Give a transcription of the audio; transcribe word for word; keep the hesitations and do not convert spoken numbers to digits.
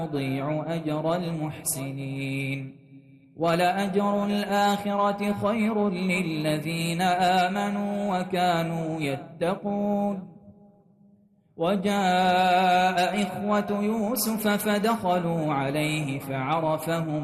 يضيع أجر المحسنين ولأجر الآخرة خير للذين آمنوا وكانوا يتقون وجاء إخوة يوسف فدخلوا عليه فعرفهم